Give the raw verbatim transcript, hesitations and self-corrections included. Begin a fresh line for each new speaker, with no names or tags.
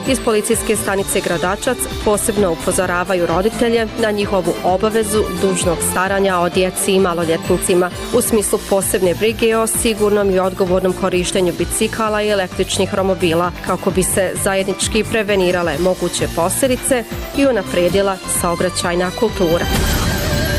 Iz policijske stanice Gradačac posebno upozoravaju roditelje na njihovu obavezu dužnog staranja o djeci i maloljetnicima u smislu posebne brige o sigurnom i odgovornom korištenju bicikala i električnih romobila kako bi se zajednički prevenirale moguće posljedice i unaprijedila saobraćajna kultura.